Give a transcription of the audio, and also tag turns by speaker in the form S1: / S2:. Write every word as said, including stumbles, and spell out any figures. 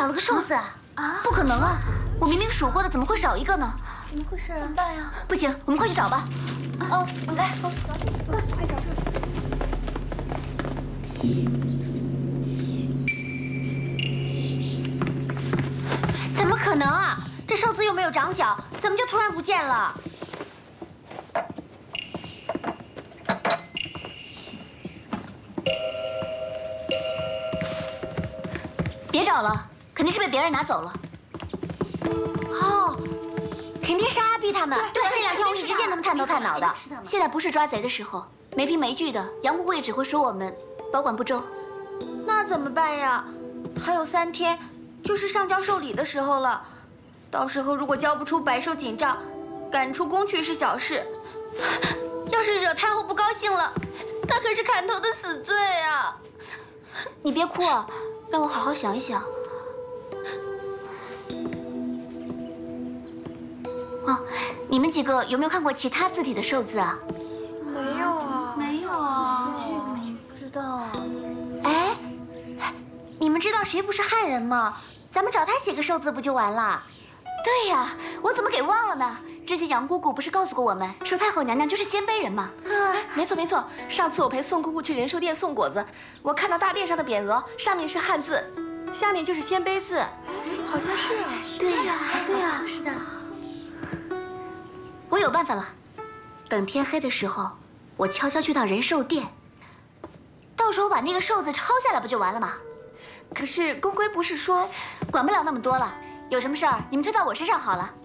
S1: 少了个寿字啊！啊，不可能啊！我明明数过的，怎么会少一个呢？
S2: 怎么回事？怎么办呀？
S1: 不行，我们快去找吧。
S2: 哦，来，走，快快找找去。
S1: 怎么可能啊！这寿字又没有长脚，怎么就突然不见了？别找了，肯定是被别人拿走了。哦，肯定是阿碧他们。对，这两天我一直见他们探头探脑的。现在不是抓贼的时候，没凭没据的，杨姑姑也只会说我们保管不周。
S2: 那怎么办呀？还有三天，就是上交寿礼的时候了。到时候如果交不出百寿锦帐，赶出宫去是小事，要是惹太后不高兴了，那可是砍头的死罪啊！
S1: 你别哭啊。让我好好想一想。哦，你们几个有没有看过其他字体的寿字啊？
S2: 没有啊，
S1: 没有啊，
S2: 不知道。
S1: 哎，你们知道谁不是汉人吗？咱们找他写个寿字不就完了？对呀，我怎么给忘了呢？之前杨姑姑不是告诉过我们，说太后娘娘就是鲜卑人吗？
S3: 啊，没错没错。上次我陪宋姑姑去仁寿殿送果子，我看到大殿上的匾额，上面是汉字，下面就是鲜卑字，好像是啊。
S1: 对呀，对呀，是的。我有办法了，等天黑的时候，我悄悄去到仁寿殿，到时候把那个寿字抄下来，不就完了吗？
S3: 可是宫规不是说，
S1: 管不了那么多了，有什么事儿你们推到我身上好了。